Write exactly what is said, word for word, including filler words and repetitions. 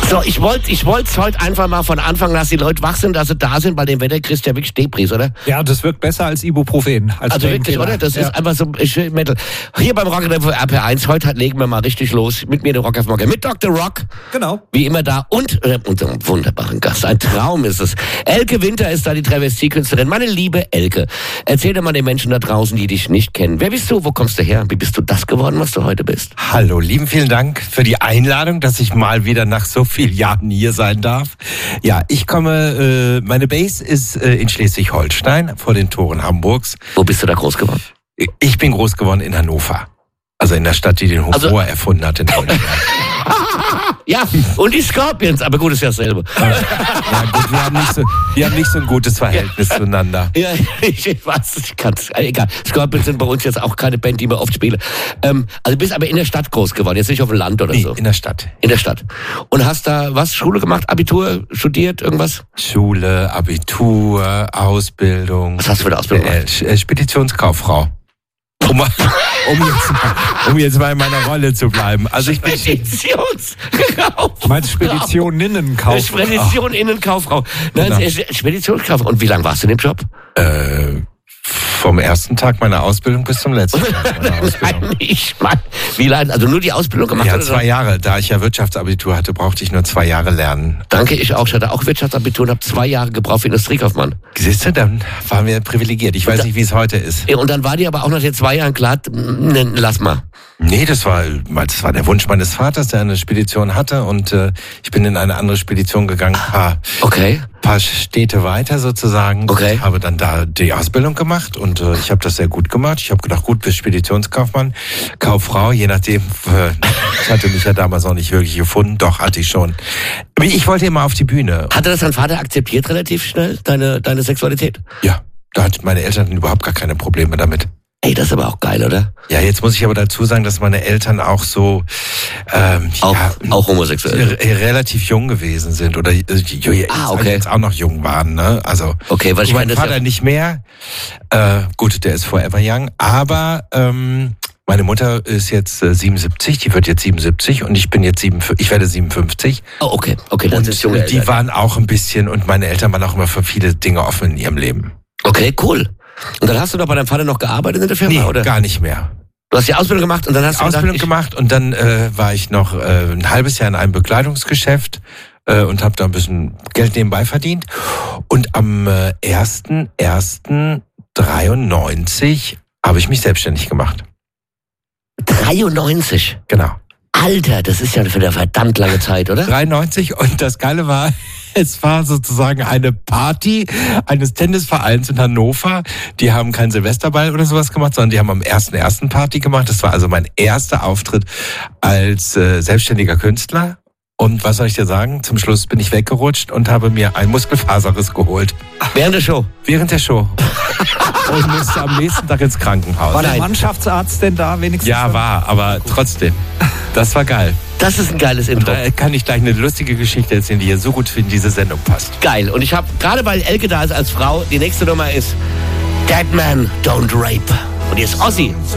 So, ich wollte ich wollte es heute einfach mal von Anfang an, dass die Leute wach sind, dass sie da sind, bei dem Wetter kriegst du ja wirklich Depris, oder? Ja, das wirkt besser als Ibuprofen. Als also wirklich, oder? Das ja. ist einfach so schön Metal. Hier beim Rock R P eins, heute legen wir mal richtig los. Mit mir der Rock auf Morgen. Mit Doktor Rock. Genau. Wie immer da. Und äh, unserem wunderbaren Gast. Ein Traum ist es. Elke Winter ist da, die Travestiekünstlerin. Meine liebe Elke, erzähl doch mal den Menschen da draußen, die dich nicht kennen. Wer bist du? Wo kommst du her? Wie bist du das geworden, was du heute bist? Hallo, lieben vielen Dank für die Einladung, dass ich mal wieder nach so vielen Jahren hier sein darf. Ja, ich komme, äh, meine Base ist äh, in Schleswig-Holstein, vor den Toren Hamburgs. Wo bist du da groß geworden? Ich bin groß geworden in Hannover. Also in der Stadt, die den Humor also erfunden hat in Deutschland. Ja, und die Scorpions, aber gut, ist ja dasselbe. Ja gut, wir haben nicht so, wir haben nicht so ein gutes Verhältnis ja. zueinander. Ja, ich weiß, ich kann's, egal. Scorpions sind bei uns jetzt auch keine Band, die wir oft spielen. Ähm, also du bist aber in der Stadt groß geworden, jetzt nicht auf dem Land oder nee, so? in der Stadt. In der Stadt. Und hast da was, Schule gemacht, Abitur, studiert, irgendwas? Schule, Abitur, Ausbildung. Was hast du für eine Ausbildung gemacht? Äh, Speditionskauffrau. Um, um, jetzt mal, um jetzt mal in meiner Rolle zu bleiben. Also ich bin Speditionskauffrau. Meinst Speditioninnenkaufrau? Speditioninnenkauffrau. Nein, genau. Speditionskauffrau. Und wie lange warst du in dem Job? Äh, vom ersten Tag meiner Ausbildung bis zum letzten Tag meiner Ausbildung. Nein, ich meine, wie lange? Also nur die Ausbildung gemacht? Ja, oder zwei Jahre. Da ich ja Wirtschaftsabitur hatte, brauchte ich nur zwei Jahre lernen. Danke, ich auch. Ich hatte auch Wirtschaftsabitur und habe zwei Jahre gebraucht für Industriekaufmann. Siehst du, dann waren wir privilegiert. Ich weiß da, nicht, wie es heute ist. Ja, und dann war dir aber auch nach den zwei Jahren klar, ne, lass mal. Nee, das war, das war der Wunsch meines Vaters, der eine Spedition hatte. Und äh, ich bin in eine andere Spedition gegangen. Paar, okay. paar Städte weiter sozusagen. Okay. Und habe dann da die Ausbildung gemacht. Und äh, ich habe das sehr gut gemacht. Ich habe gedacht, gut, bist Speditionskaufmann, Kauffrau, je nachdem. Äh, ich hatte mich ja damals noch nicht wirklich gefunden. Doch, hatte ich schon. Ich wollte immer auf die Bühne. Hatte das dein Vater akzeptiert relativ schnell, deine, deine Sexualität? Ja, da hatten meine Eltern überhaupt gar keine Probleme damit. Ey, das ist aber auch geil, oder? Ja, jetzt muss ich aber dazu sagen, dass meine Eltern auch so ähm, auch, ja, auch homosexuell re- relativ jung gewesen sind oder äh, ah, okay. jetzt auch noch jung waren, ne? Also okay, weil ich mein meine, Vater ja nicht mehr. Äh, gut, der ist forever young, aber ähm, meine Mutter ist jetzt äh, siebenundsiebzig, die wird jetzt siebenundsiebzig und ich bin jetzt siebenundfünfzig, ich werde siebenundfünfzig. Oh, okay, okay, dann sind junge die Eltern. waren auch ein bisschen und meine Eltern waren auch immer für viele Dinge offen in ihrem Leben. Okay, cool. Und dann hast du doch bei deinem Vater noch gearbeitet in der Firma, nee, oder? Gar nicht mehr. Du hast die Ausbildung gemacht und dann hast die du Ausbildung gedacht, gemacht und dann äh, war ich noch äh, ein halbes Jahr in einem Bekleidungsgeschäft äh, und habe da ein bisschen Geld nebenbei verdient. Und am äh, ersten ersten dreiundneunzig habe ich mich selbstständig gemacht. dreiundneunzig? Genau. Alter, das ist ja für eine verdammt lange Zeit, oder? dreiundneunzig und das Geile war, es war sozusagen eine Party eines Tennisvereins in Hannover. Die haben keinen Silvesterball oder sowas gemacht, sondern die haben am ersten ersten Party gemacht. Das war also mein erster Auftritt als äh, selbstständiger Künstler. Und was soll ich dir sagen? Zum Schluss bin ich weggerutscht und habe mir einen Muskelfaserriss geholt. Während der Show? Während der Show. Und musste am nächsten Tag ins Krankenhaus. War der Mannschaftsarzt denn da wenigstens? Ja, war, aber trotzdem. Das war geil. Das ist ein geiles Intro. Und da kann ich gleich eine lustige Geschichte erzählen, die hier so gut in diese Sendung passt. Geil. Und ich habe, gerade weil Elke da ist als Frau, die nächste Nummer ist Dead Man Don't Rape. Und hier ist Ozzy.